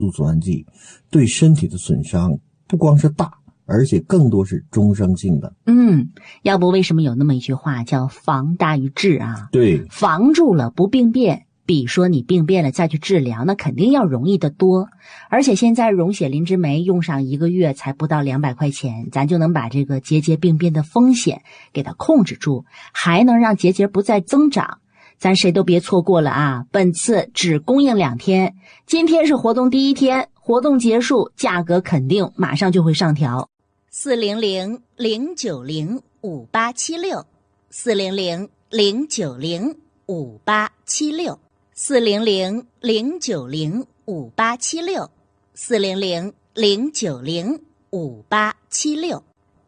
毒素胺剂对身体的损伤不光是大，而且更多是终生性的。 要不为什么有那么一句话叫防大于治啊？ 对， 防住了不病变，比说你病变了再去治疗，那肯定要容易得多。而且现在溶血磷脂酶用上1个月才不到200块钱，咱就能把这个结节病变的风险给它控制住，还能让结节不再增长。咱谁都别错过了啊！本次只供应2天，今天是活动第1天，活动结束价格肯定马上就会上调。400-090-5876 400-090-5876 400-090-5876 400-090-5876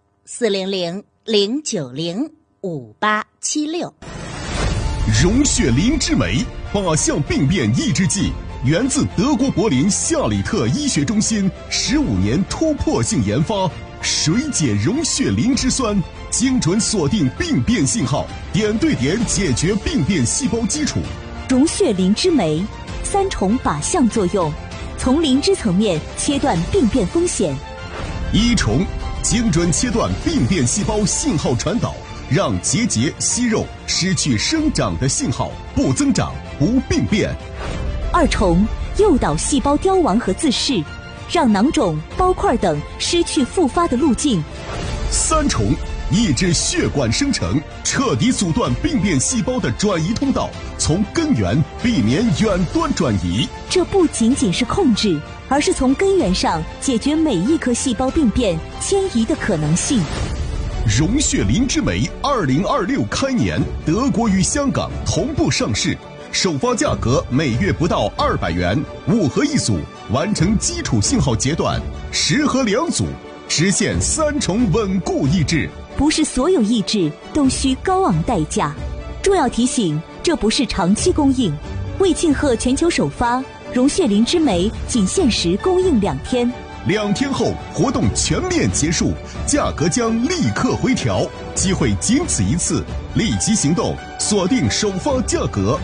400-090-5876。 溶血磷脂酶靶向病变抑制剂，源自德国柏林夏里特医学中心15年突破性研发，水解溶血磷脂酸，精准锁定病变信号，点对点解决病变细胞基础。 溶血磷脂酶3重靶向作用，从磷脂层面切断病变风险。 1重，精准切断病变细胞信号传导，让结节、息肉失去生长的信号，不增长，不病变。 2重，诱导细胞凋亡和自噬，让囊肿、包块等失去复发的路径。 3重，抑制血管生成，彻底阻断病变细胞的转移通道，从根源避免远端转移。 这不仅仅是控制，而是从根源上解决每一颗细胞病变迁移的可能性。 溶血磷脂酶2026开年，德国与香港同步上市，首发价格每月不到200元，5盒1组，完成基础信号阶段，10盒2组，实现3重稳固抑制。 不是所有抑制都需高昂代价。重要提醒，这不是长期供应。为庆贺全球首发，溶血磷脂酶仅限时供应2天。 2天后活动全面结束，价格将立刻回调，机会仅此一次，立即行动，锁定首发价格。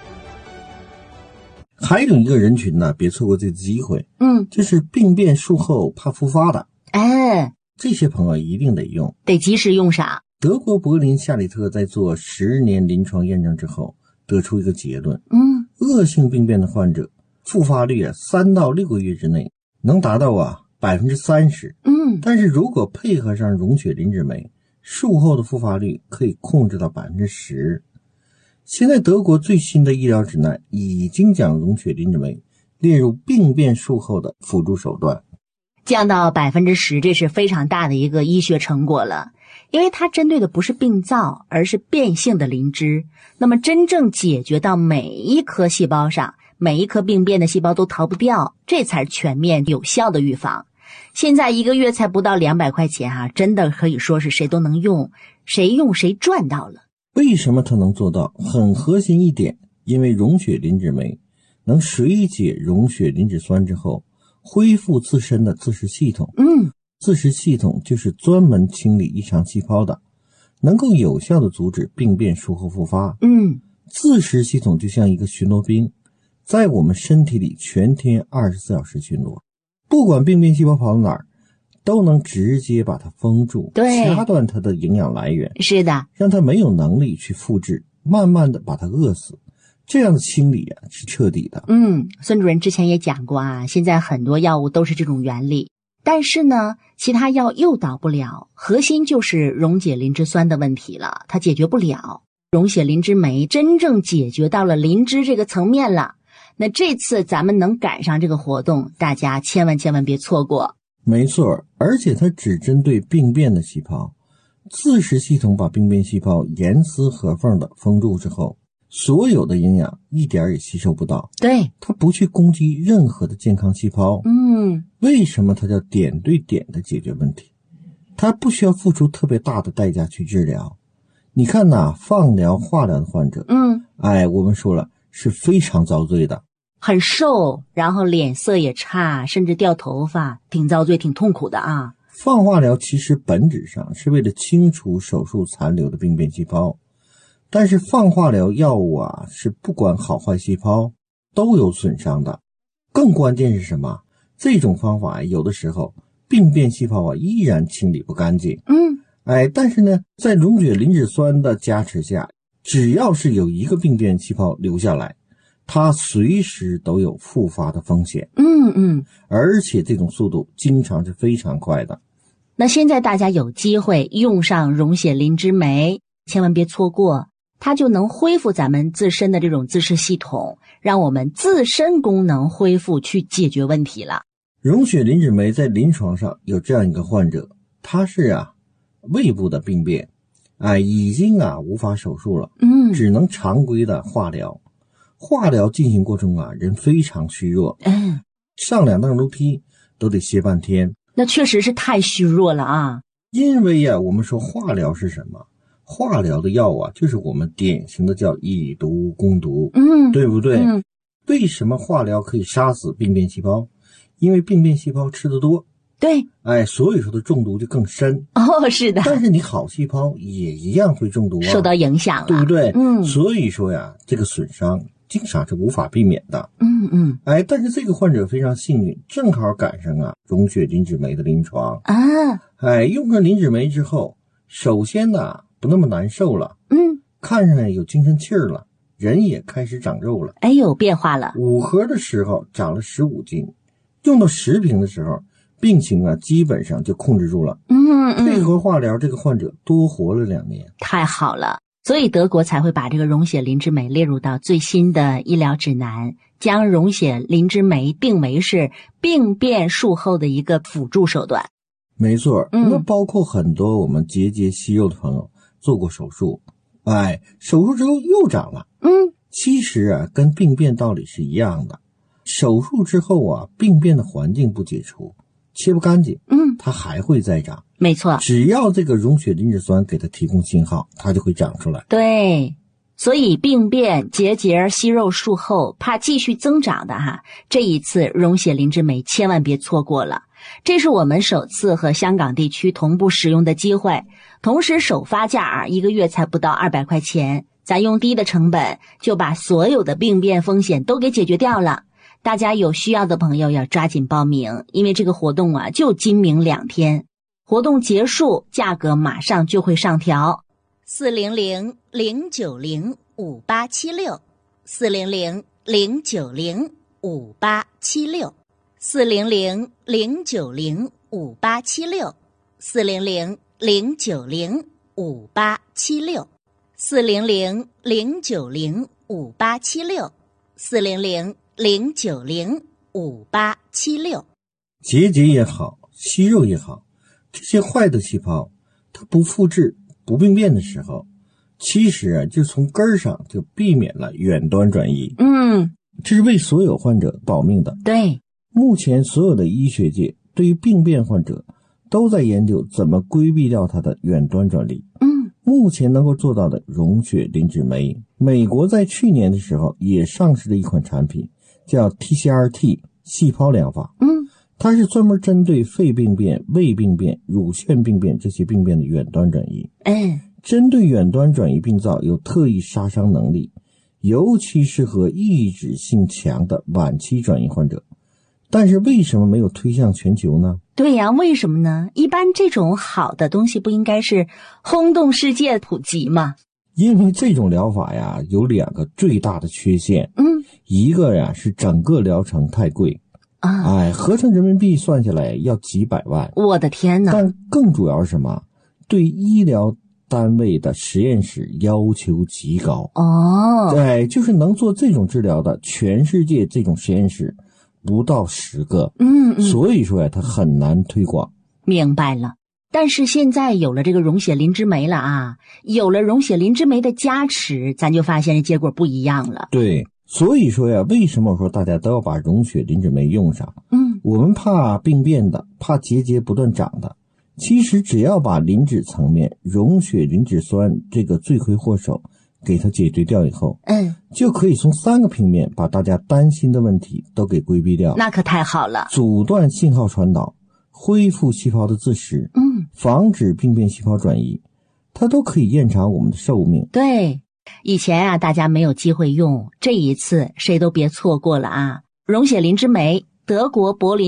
还有一个人群呢，别错过这个机会，就是病变术后怕复发的，这些朋友一定得用， 得及时用上。 德国柏林夏里特在做10年临床验证之后，得出一个结论，恶性病变的患者复发率3到6个月之内能达到30%，但是如果配合上溶血磷脂酶，术后的复发率可以控制到10%。现在德国最新的医疗指南已经将溶血磷脂酶列入病变术后的辅助手段， 降到10%，这是非常大的一个医学成果了。因为它针对的不是病灶，而是变性的磷脂，那么真正解决到每一颗细胞上，每一颗病变的细胞都逃不掉，这才是全面有效的预防。现在1个月才不到200块钱真的可以说是谁都能用，谁用谁赚到了。 为什么它能做到？很核心一点，因为溶血磷脂酶能水解溶血磷脂酸之后，恢复自身的自噬系统。自噬系统就是专门清理异常细胞的，能够有效的阻止病变术后复发。自噬系统就像一个巡逻兵，在我们身体里全天24小时巡逻，不管病变细胞跑到哪儿，都能直接把它封住，掐断它的营养来源， 是的， 让它没有能力去复制，慢慢的把它饿死。这样的清理是彻底的。 孙主任之前也讲过现在很多药物都是这种原理，但是呢，其他药诱导不了，核心就是溶解磷脂酸的问题了，它解决不了。溶血磷脂酶真正解决到了磷脂这个层面了，那这次咱们能赶上这个活动，大家千万别错过。 没错，而且它只针对病变的细胞，自噬系统把病变细胞严丝合缝的封住之后，所有的营养一点也吸收不到。 对， 它不去攻击任何的健康细胞。为什么它叫点对点的解决问题？它不需要付出特别大的代价去治疗。你看放疗、化疗的患者，我们说了是非常遭罪的， 很瘦，然后脸色也差，甚至掉头发，挺遭罪，挺痛苦的放化疗其实本质上是为了清除手术残留的病变细胞，但是放化疗药物是不管好坏细胞都有损伤的。 更关键是什么？这种方法有的时候病变细胞依然清理不干净。但是呢，在溶血磷脂酸的加持下，只要是有一个病变细胞留下来，它随时都有复发的风险。而且这种速度经常是非常快的。 那现在大家有机会用上溶血磷脂酶，千万别错过，它就能恢复咱们自身的这种自噬系统，让我们自身功能恢复，去解决问题了。 溶血磷脂酶在临床上有这样一个患者，他是胃部的病变，已经无法手术了，只能常规的化疗。化疗进行过程中人非常虚弱，上2趟楼梯都得歇半天。 那确实是太虚弱了啊。 因为我们说化疗是什么？化疗的药就是我们典型的叫以毒攻毒，对不对？为什么化疗可以杀死病变细胞？因为病变细胞吃得多， 对， 所以说的中毒就更深。 是的。 但是你好细胞也一样会中毒受到影响了， 对不对？所以说这个损伤经常是无法避免的。但是这个患者非常幸运，正好赶上溶血磷脂酶的临床用上磷脂酶之后，首先不那么难受了，看上有精神气儿了，人也开始长肉了， 有变化了。5 盒的时候长了15斤，用到10瓶的时候，病情基本上就控制住了。配合化疗，这个患者多活了2年。 太好了，所以德国才会把这个溶血磷脂酶列入到最新的医疗指南，将溶血磷脂酶定为是病变术后的一个辅助手段。 没错，那包括很多我们结节息肉的朋友做过手术，手术之后又长了。其实跟病变道理是一样的。手术之后病变的环境不解除，切不干净，它还会再长。 没错， 只要这个溶血磷脂酸给它提供信号，它就会长出来。 对，所以病变、结节、息肉术后怕继续增长的这一次溶血磷脂酶千万别错过了。这是我们首次和香港地区同步使用的机会，同时首发价1个月才不到200块钱，咱用低的成本就把所有的病变风险都给解决掉了。大家有需要的朋友要抓紧报名，因为这个活动就今明2天，活动结束价格马上就会上调。 400-090-5876 400-090-5876 400-090-5876 400-090-5876 400-090-5876 400-090-5876。 结节也好，息肉也好，这些坏的细胞它不复制不病变的时候，其实就从根儿上就避免了远端转移。这是为所有患者保命的。 对， 目前所有的医学界对于病变患者都在研究怎么规避掉它的远端转移。目前能够做到的溶血磷脂酶，美国在去年的时候也上市了一款产品，叫 TCRT 细胞疗法。它是专门针对肺病变、胃病变、乳腺病变这些病变的远端转移。针对远端转移病灶有特异杀伤能力，尤其适合抑制性强的晚期转移患者。但是为什么没有推向全球呢？ 对呀，为什么呢？一般这种好的东西不应该是轰动世界普及吗？ 因为这种疗法有2个最大的缺陷。一个是整个疗程太贵合成人民币算下来要几百万。 我的天哪！ 但更主要是什么？对医疗单位的实验室要求极高。就是能做这种治疗的全世界这种实验室不到10个。所以说它很难推广。 明白了。但是现在有了这个溶血磷脂酶了有了溶血磷脂酶的加持，咱就发现这结果不一样了。 对，所以说为什么我说大家都要把溶血磷脂酶用上？我们怕病变的，怕结节不断长的，其实只要把磷脂层面溶血磷脂酸这个罪魁祸首给它解决掉以后，就可以从3个平面把大家担心的问题都给规避掉。 那可太好了， 阻断信号传导，恢复细胞的自噬，防止病变细胞转移，它都可以延长我们的寿命。 对，以前大家没有机会用，这一次谁都别错过了溶血磷脂酶，德国柏林